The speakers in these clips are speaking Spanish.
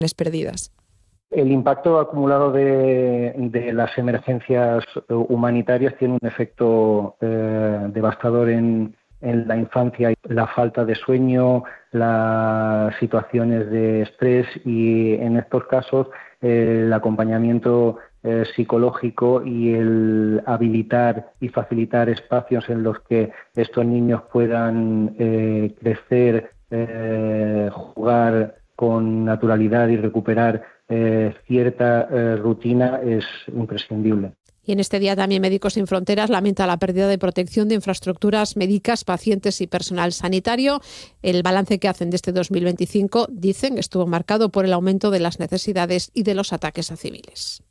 perdidas. El impacto acumulado de las emergencias humanitarias tiene un efecto devastador en la infancia, la falta de sueño, las situaciones de estrés y en estos casos el acompañamiento psicológico y el habilitar y facilitar espacios en los que estos niños puedan crecer, jugar con naturalidad y recuperar cierta rutina es imprescindible. Y en este día también Médicos Sin Fronteras lamenta la pérdida de protección de infraestructuras médicas, pacientes y personal sanitario. El balance que hacen de este 2025, dicen, estuvo marcado por el aumento de las necesidades y de los ataques a civiles.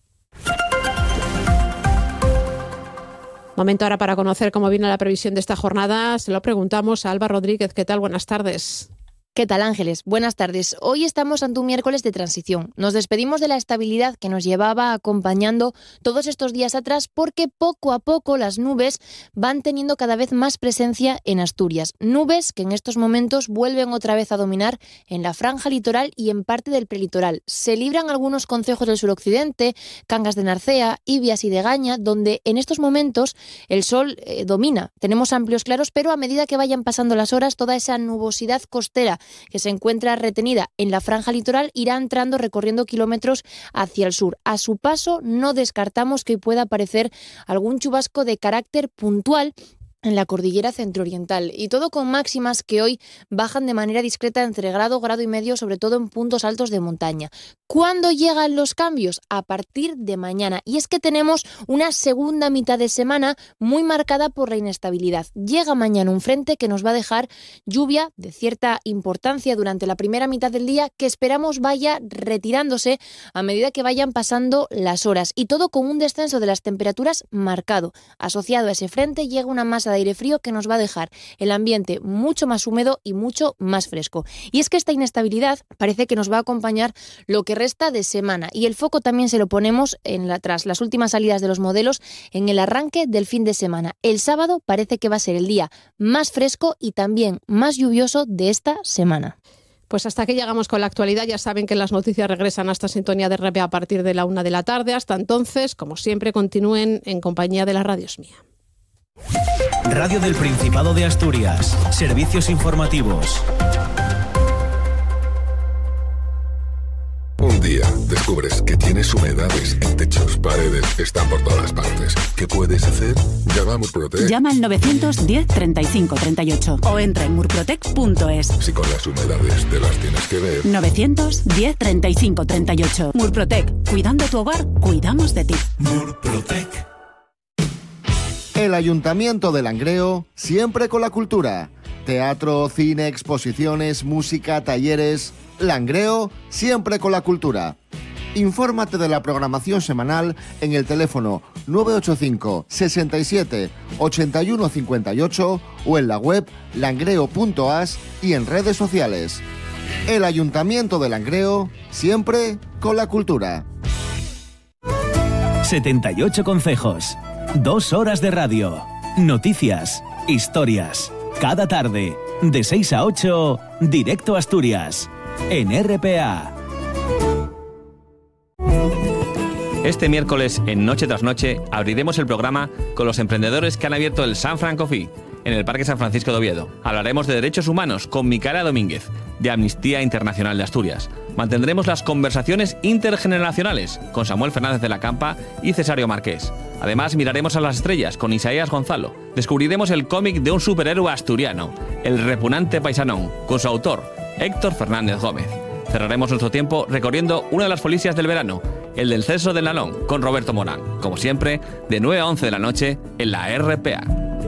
Momento ahora para conocer cómo viene la previsión de esta jornada. Se lo preguntamos a Alba Rodríguez. ¿Qué tal? Buenas tardes. ¿Qué tal, Ángeles? Buenas tardes. Hoy estamos ante un miércoles de transición. Nos despedimos de la estabilidad que nos llevaba acompañando todos estos días atrás porque poco a poco las nubes van teniendo cada vez más presencia en Asturias. Nubes que en estos momentos vuelven otra vez a dominar en la franja litoral y en parte del prelitoral. Se libran algunos concejos del suroccidente, Cangas de Narcea, Ibias y Degaña, donde en estos momentos el sol domina. Tenemos amplios claros, pero a medida que vayan pasando las horas, toda esa nubosidad costera que se encuentra retenida en la franja litoral irá entrando recorriendo kilómetros hacia el sur. A su paso no descartamos que pueda aparecer algún chubasco de carácter puntual en la cordillera centrooriental y todo con máximas que hoy bajan de manera discreta entre grado y medio, sobre todo en puntos altos de montaña. ¿Cuándo llegan los cambios? A partir de mañana. Y es que tenemos una segunda mitad de semana muy marcada por la inestabilidad. Llega mañana un frente que nos va a dejar lluvia de cierta importancia durante la primera mitad del día que esperamos vaya retirándose a medida que vayan pasando las horas. Y todo con un descenso de las temperaturas marcado. Asociado a ese frente llega una masa de aire frío que nos va a dejar el ambiente mucho más húmedo y mucho más fresco. Y es que esta inestabilidad parece que nos va a acompañar lo que resta de semana y el foco también se lo ponemos tras las últimas salidas de los modelos en el arranque del fin de semana. El sábado parece que va a ser el día más fresco y también más lluvioso de esta semana. Pues hasta aquí llegamos con la actualidad. Ya saben que las noticias regresan a esta sintonía de RPA a partir de la 1 de la tarde. Hasta entonces, como siempre, continúen en compañía de la Radio Es Mía. Radio del Principado de Asturias. Servicios informativos. Un día descubres que tienes humedades en techos, paredes, están por todas partes. ¿Qué puedes hacer? Llama a Murprotec. Llama al 910 35 38 o entra en murprotec.es. Si con las humedades te las tienes que ver. 910 35 38. Murprotec. Cuidando tu hogar, cuidamos de ti. Murprotec. El Ayuntamiento de Langreo, siempre con la cultura. Teatro, cine, exposiciones, música, talleres. Langreo, siempre con la cultura. Infórmate de la programación semanal en el teléfono 985 67 81 58 o en la web langreo.as y en redes sociales. El Ayuntamiento de Langreo, siempre con la cultura. 78 concejos, 2 horas de radio, noticias, historias. Cada tarde, de 6 a 8, directo a Asturias, en RPA. Este miércoles, en Noche tras Noche, abriremos el programa con los emprendedores que han abierto el San Fran Coffee en el Parque San Francisco de Oviedo. Hablaremos de derechos humanos con Micaela Domínguez, de Amnistía Internacional de Asturias. Mantendremos las conversaciones intergeneracionales con Samuel Fernández de la Campa y Cesario Marqués. Además, miraremos a las estrellas con Isaías Gonzalo. Descubriremos el cómic de un superhéroe asturiano, El repugnante paisanón, con su autor, Héctor Fernández Gómez. Cerraremos nuestro tiempo recorriendo una de las folicias del verano, el del Censo del Nalón, con Roberto Morán. Como siempre, de 9 a 11 de la noche en la RPA.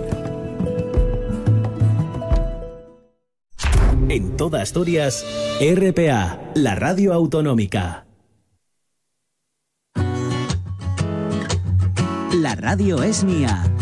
En toda Asturias, RPA, la radio autonómica. La radio es mía.